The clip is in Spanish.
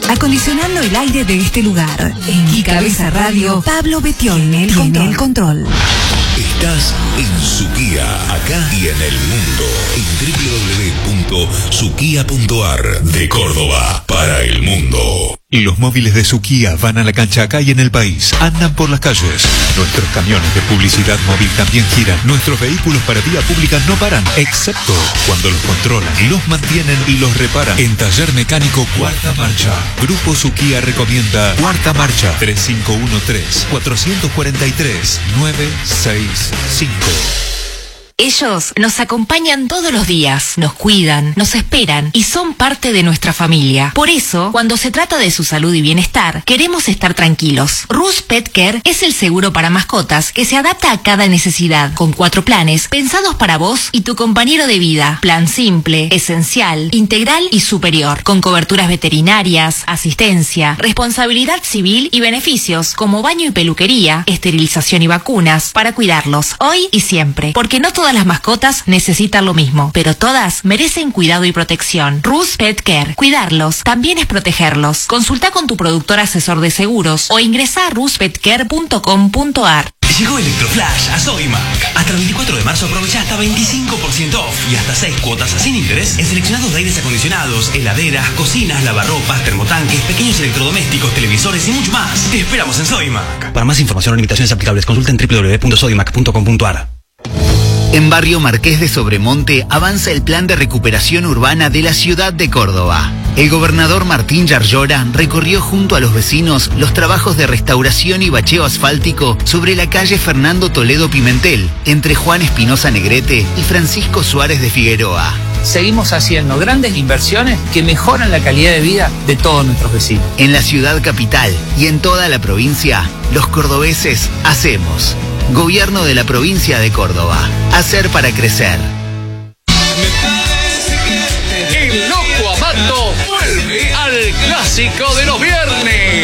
acondicionando el aire de este lugar. En Cabeza Radio, Pablo Betión tiene el control. Estás en Suquía, acá y en el mundo, en www.suquía.ar, de Córdoba para el mundo. Los móviles de Suquía van a la cancha acá y en el país. Andan por las calles. Nuestros camiones de publicidad móvil también giran. Nuestros vehículos para vía pública no paran, excepto cuando los controlan, los mantienen y los reparan. En Taller Mecánico Cuarta Marcha, Grupo Suquía recomienda Cuarta Marcha 3513-443-965. Ellos nos acompañan todos los días, nos cuidan, nos esperan y son parte de nuestra familia. Por eso, cuando se trata de su salud y bienestar, queremos estar tranquilos. Rus Pet Care es el seguro para mascotas que se adapta a cada necesidad, con 4 planes pensados para vos y tu compañero de vida. Plan simple, esencial, integral y superior, con coberturas veterinarias, asistencia, responsabilidad civil y beneficios como baño y peluquería, esterilización y vacunas para cuidarlos hoy y siempre, porque no todas las mascotas necesitan lo mismo, pero todas merecen cuidado y protección. Rus Pet Care. Cuidarlos también es protegerlos. Consulta con tu productor asesor de seguros o ingresa a ruspetcare.com.ar. Llegó Electroflash a Sodimac. Hasta el 24 de marzo aprovecha hasta 25% off y hasta 6 cuotas sin interés en seleccionados de aires acondicionados, heladeras, cocinas, lavarropas, termotanques, pequeños electrodomésticos, televisores y mucho más. Te esperamos en Sodimac. Para más información o limitaciones aplicables, consulta en www.sodimac.com.ar. En Barrio Marqués de Sobremonte avanza el plan de recuperación urbana de la ciudad de Córdoba. El gobernador Martín Yarlora recorrió junto a los vecinos los trabajos de restauración y bacheo asfáltico sobre la calle Fernando Toledo Pimentel, entre Juan Espinosa Negrete y Francisco Suárez de Figueroa. Seguimos haciendo grandes inversiones que mejoran la calidad de vida de todos nuestros vecinos. En la ciudad capital y en toda la provincia, los cordobeses hacemos. Gobierno de la provincia de Córdoba. Hacer para crecer. El Loco Amato vuelve al clásico de los viernes.